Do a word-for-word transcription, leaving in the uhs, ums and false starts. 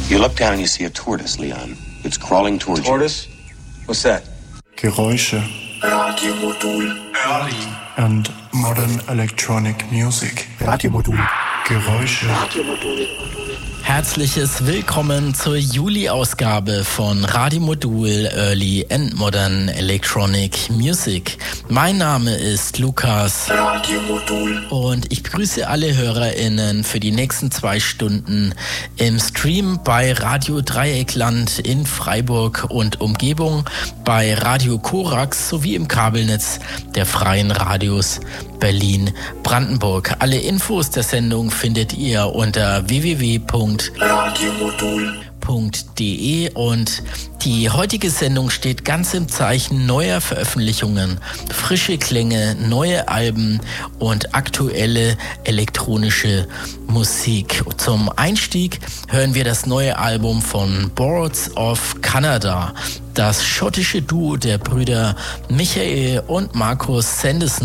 You look down and you see a tortoise, Leon. It's crawling towards you. Tortoise? What's that? Geräusche. Radiomodul. Early and modern electronic music. Radiomodul. Geräusche. Radiomodul. Herzliches Willkommen zur Juli-Ausgabe von Radiomodul Early and Modern Electronic Music. Mein Name ist Lukas Radiomodul. Und ich begrüße alle HörerInnen für die nächsten zwei Stunden im Stream bei Radio Dreieckland in Freiburg und Umgebung, bei Radio Korax sowie im Kabelnetz der Freien Radios Berlin-Brandenburg. Alle Infos der Sendung findet ihr unter w w w punkt Radiomodul. .de und die heutige Sendung steht ganz im Zeichen neuer Veröffentlichungen, frische Klänge, neue Alben und aktuelle elektronische Musik. Zum Einstieg hören wir das neue Album von Boards of Canada. Das schottische Duo der Brüder Michael und Markus Sanderson